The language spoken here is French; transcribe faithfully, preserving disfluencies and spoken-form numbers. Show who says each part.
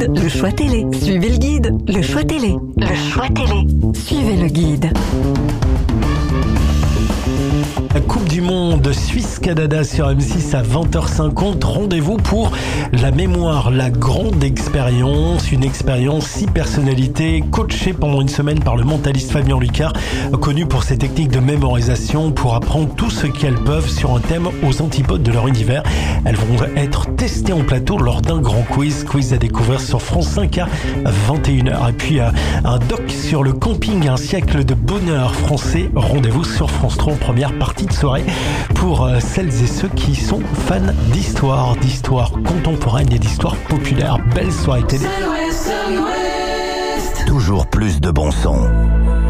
Speaker 1: guide, le choix télé. Suivez le guide, le choix télé. Le choix télé. Suivez le guide.
Speaker 2: La Coupe du Monde Suisse-Canada sur M six à vingt heures cinquante. Rendez-vous pour la mémoire, la grande expérience. Une expérience, six personnalités coachées pendant une semaine par le mentaliste Fabien Lucas, connu pour ses techniques de mémorisation pour apprendre tout ce qu'elles peuvent sur un thème aux antipodes de leur univers. Elles vont être testées en plateau lors d'un grand quiz. Quiz à découvrir sur France cinq à vingt et une heures. Et puis un doc sur le camping, un siècle de bonheur français. Rendez-vous sur France trois en première partie de soirée pour celles et ceux qui sont fans d'histoire, d'histoire contemporaine et d'histoire populaire. Belle soirée télé.
Speaker 3: Toujours plus de bon son.